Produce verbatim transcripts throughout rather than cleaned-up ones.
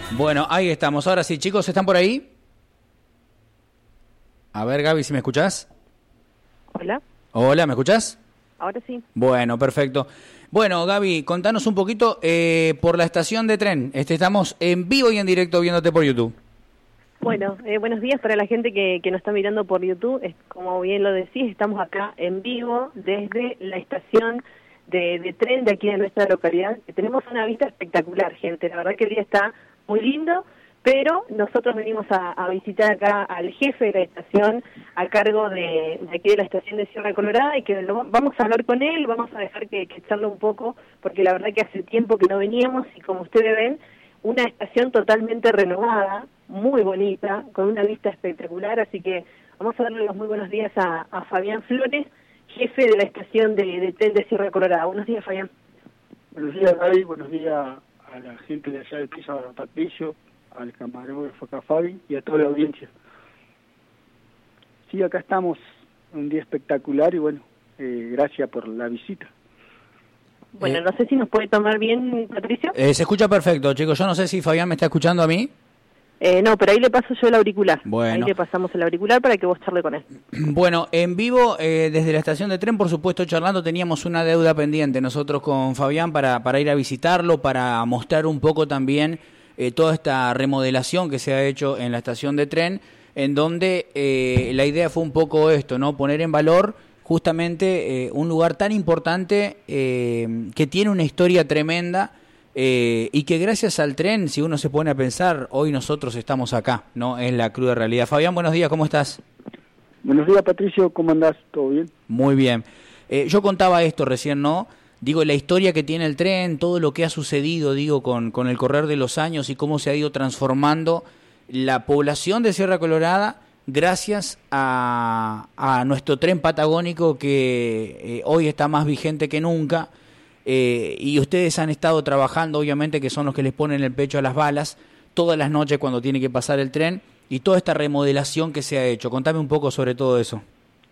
Bueno, ahí estamos. Ahora sí, chicos, ¿están por ahí? A ver, Gaby, si me escuchás. Hola. Hola, ¿me escuchás? Ahora sí. Bueno, perfecto. Bueno, Gaby, contanos un poquito eh, por la estación de tren. Este, estamos en vivo y en directo viéndote por YouTube. Bueno, eh, buenos días para la gente que, que nos está mirando por YouTube. Es, como bien lo decís, estamos acá en vivo desde la estación de, de tren de aquí de nuestra localidad. Tenemos una vista espectacular, gente. La verdad que el día está muy lindo, pero nosotros venimos a, a visitar acá al jefe de la estación a cargo de, de aquí de la estación de Sierra Colorada y que lo, vamos a hablar con él, vamos a dejar que, que charle un poco, porque la verdad que hace tiempo que no veníamos y como ustedes ven, una estación totalmente renovada, muy bonita, con una vista espectacular, así que vamos a darle los muy buenos días a, a Fabián Flores, jefe de la estación de, de tren de Sierra Colorada. Buenos días, Fabián. Buenos días, Gaby, buenos días a la gente de allá del piso, a Patricio, al camarógrafo acá, Fabi, y a toda la audiencia. Sí, acá estamos, un día espectacular y bueno, eh, gracias por la visita. Bueno, Eh, no sé si nos puede tomar bien, Patricio. Eh, se escucha perfecto, chicos. Yo no sé si Fabián me está escuchando a mí. Eh, no, pero ahí le paso yo el auricular. Bueno. Ahí le pasamos el auricular para que vos charle con él. Bueno, en vivo, eh, desde la estación de tren, por supuesto, charlando, teníamos una deuda pendiente nosotros con Fabián para, para ir a visitarlo, para mostrar un poco también eh, toda esta remodelación que se ha hecho en la estación de tren, en donde eh, la idea fue un poco esto, ¿no? Poner en valor justamente eh, un lugar tan importante eh, que tiene una historia tremenda. Eh, y que gracias al tren, si uno se pone a pensar, hoy nosotros estamos acá, ¿no? Es la cruda realidad. Fabián, buenos días, ¿cómo estás? Buenos días, Patricio, ¿cómo andás? ¿Todo bien? Muy bien. Eh, yo contaba esto recién, ¿no? Digo, la historia que tiene el tren, todo lo que ha sucedido, digo, con, con el correr de los años y cómo se ha ido transformando la población de Sierra Colorada gracias a, a nuestro tren patagónico que eh, hoy está más vigente que nunca. Eh, y ustedes han estado trabajando, obviamente, que son los que les ponen el pecho a las balas todas las noches cuando tiene que pasar el tren y toda esta remodelación que se ha hecho. Contame un poco sobre todo eso.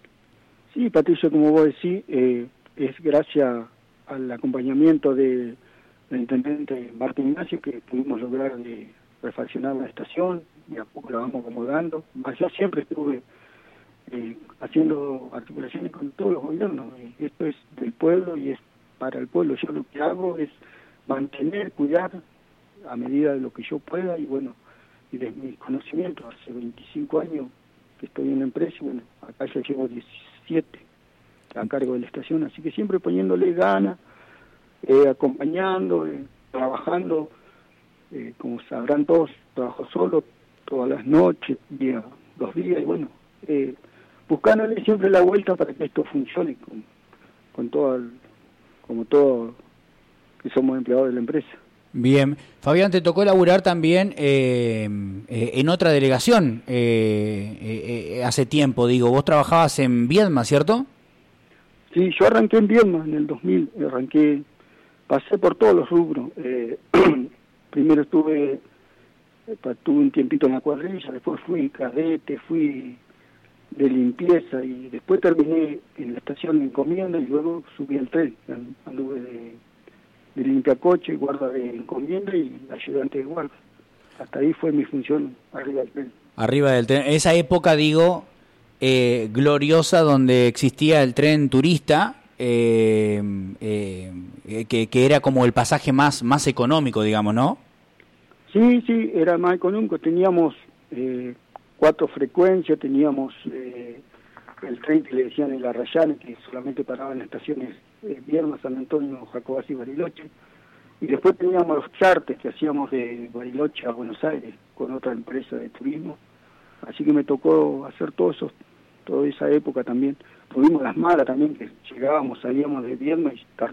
Sí, Patricio, como vos decís, eh, es gracias al acompañamiento de, del intendente Martín Ignacio que pudimos lograr de refaccionar la estación y a poco la vamos acomodando. Yo siempre estuve eh, haciendo articulaciones con todos los gobiernos. Y esto es del pueblo y es para el pueblo. Yo lo que hago es mantener, cuidar a medida de lo que yo pueda y bueno, y de mis conocimientos, hace veinticinco años que estoy en la empresa y bueno, acá ya llevo diecisiete a cargo de la estación, así que siempre poniéndole ganas, eh, acompañando, eh, trabajando, eh, como sabrán todos, trabajo solo todas las noches, día, dos días y bueno, eh, buscándole siempre la vuelta para que esto funcione con, con todo el como todos que somos empleados de la empresa. Bien. Fabián, te tocó laburar también eh, eh, en otra delegación eh, eh, eh, hace tiempo, digo. Vos trabajabas en Viedma, ¿cierto? Sí, yo arranqué en Viedma en el dos mil, arranqué, pasé por todos los rubros. Eh, primero estuve, tuve un tiempito en la cuadrilla, después fui cadete, fui de limpieza y después terminé en la estación de encomienda y luego subí al tren, anduve de, de limpiacoche, guarda de encomienda y ayudante de guarda. Hasta ahí fue mi función arriba del tren. Arriba del tren. Esa época, digo, eh, gloriosa donde existía el tren turista, eh, eh, que, que era como el pasaje más, más económico, digamos, ¿no? Sí, sí, era más económico. Teníamos eh, cuatro frecuencias, teníamos eh, el tren que le decían el Arrayane, que solamente paraba en las estaciones eh, Viedma, San Antonio, Jacobací y Bariloche, y después teníamos los charters que hacíamos de Bariloche a Buenos Aires con otra empresa de turismo, así que me tocó hacer todo eso, toda esa época también. Tuvimos las malas también, que llegábamos, salíamos de Viedma y